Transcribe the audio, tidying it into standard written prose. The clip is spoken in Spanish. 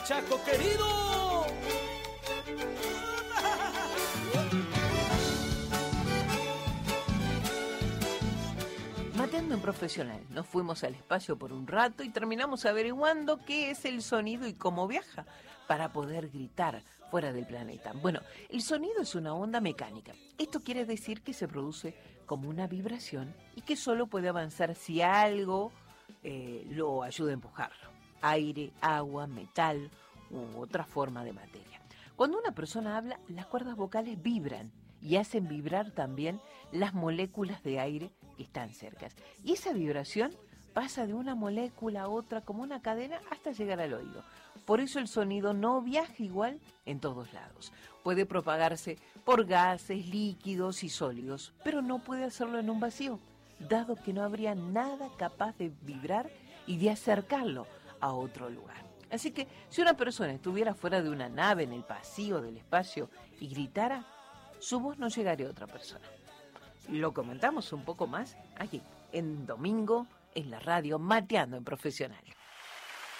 Chaco querido. Mateando en Profesional, nos fuimos al espacio por un rato y terminamos averiguando qué es el sonido y cómo viaja para poder gritar fuera del planeta. Bueno, el sonido es una onda mecánica. Esto quiere decir que se produce como una vibración y que solo puede avanzar si algo lo ayuda a empujarlo. Aire, agua, metal u otra forma de materia. Cuando una persona habla, las cuerdas vocales vibran y hacen vibrar también las moléculas de aire que están cerca. Y esa vibración pasa de una molécula a otra como una cadena hasta llegar al oído. Por eso el sonido no viaja igual en todos lados. Puede propagarse por gases, líquidos y sólidos, pero no puede hacerlo en un vacío, dado que no habría nada capaz de vibrar y de acercarlo a otro lugar. Así que si una persona estuviera fuera de una nave en el pasillo del espacio y gritara, su voz no llegaría a otra persona. Lo comentamos un poco más aquí, en domingo, en la radio, Mateando en Profesional.